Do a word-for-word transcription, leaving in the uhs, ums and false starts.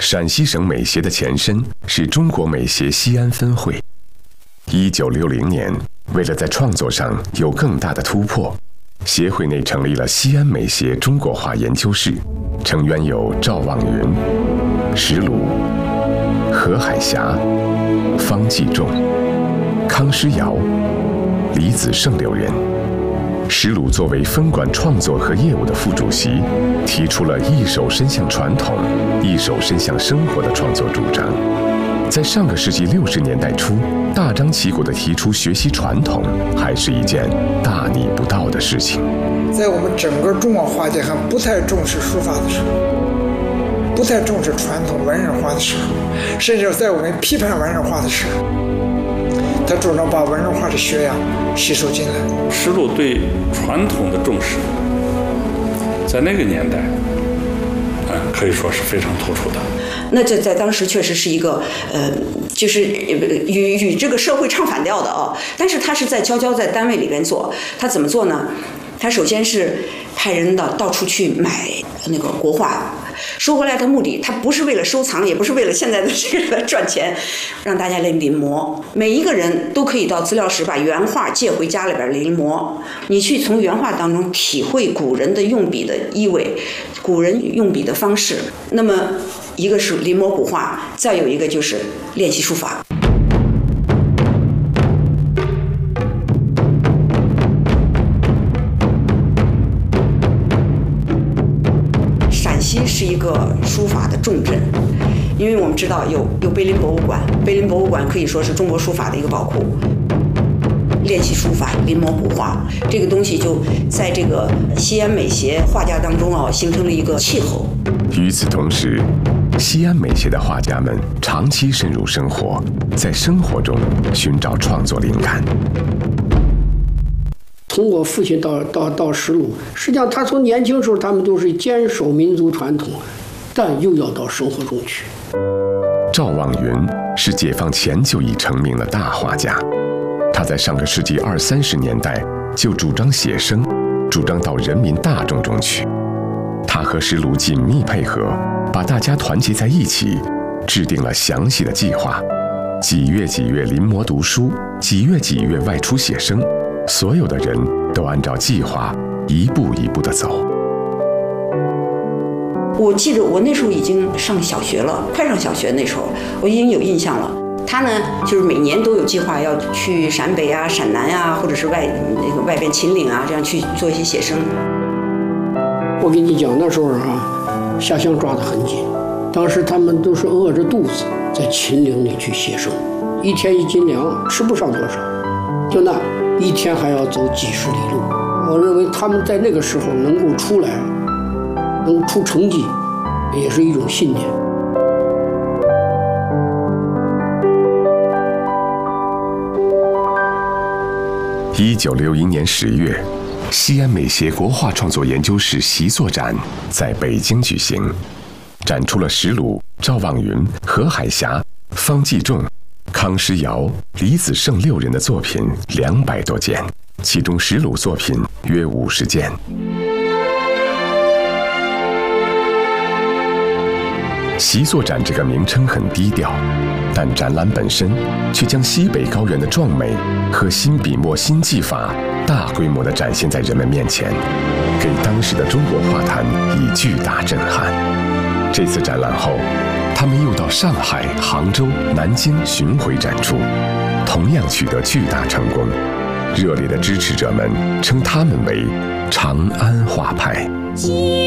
陕西省美协的前身是中国美协西安分会。一九六零年，为了在创作上有更大的突破，协会内成立了西安美协中国画研究室，成员有赵望云、石鲁、何海霞、方继仲、康诗尧、李子胜六人。石鲁作为分管创作和业务的副主席，提出了一手伸向传统、一手伸向生活的创作主张。在上个世纪六十年代初，大张旗鼓地提出学习传统，还是一件大逆不道的事情。 在我们整个中国画界还不太重视书法的时候，不太重视传统文人画的时候，甚至在我们批判文人画的时候，他主张把文人画的学养吸收进来。 石鲁对传统的重视，在那个年代，嗯，可以说是非常突出的。 那这在当时确实是一个，呃，就是与与这个社会唱反调的啊。但是他是在悄悄在单位里边做，他怎么做呢？他首先是派人到到处去买那个国画。收回来的目的，他不是为了收藏，也不是为了现在的这个赚钱，让大家来临摹。每一个人都可以到资料室把原画借回家里边临摹，你去从原画当中体会古人的用笔的意味，古人用笔的方式。那么，一个是临摹古画，再有一个就是练习书法。陕西是一个书法的重镇，因为我们知道有有碑林博物馆，碑林博物馆可以说是中国书法的一个宝库。练习书法、临摹古画，这个东西就在这个西安美协画家当中啊，形成了一个气候。 与此同时，西安美协的画家们长期深入生活，在生活中寻找创作灵感。 从我父亲到到到石鲁，实际上他从年轻时候他们都是坚守民族传统，但又要到生活中去。 赵望云是解放前就已成名的大画家，他在上个世纪二三十年代就主张写生，主张到人民大众中去。他和石鲁紧密配合，把大家团结在一起，制定了详细的计划，几月几月临摹读书，几月几月外出写生。所有的人都按照计划一步一步地走。 我记得我那时候已经上小学了，快上小学那时候，我已经有印象了。他呢，就是每年都有计划要去陕北啊、陕南啊，或者是外那个外边秦岭啊，这样去做一些写生。 我跟你讲，那时候啊，下乡抓得很紧，当时他们都是饿着肚子在秦岭里去写生，一天一斤粮，吃不上多少，就那。一天还要走几十里路，我认为他们在那个时候能够出来，能出成绩，也是一种信念。 一九六一年十月，西安美协国画创作研究室习作展在北京举行，展出了石鲁、赵望云、何海霞、方继仲、康诗尧、李子胜六人的作品两百多件，其中石鲁作品约五十件。习作展这个名称很低调，但展览本身却将西北高原的壮美和新笔墨新技法大规模地展现在人们面前，给当时的中国画坛以巨大震撼。这次展览后，他们又到上海、杭州、南京巡回展出，同样取得巨大成功。热烈的支持者们称他们为长安画派。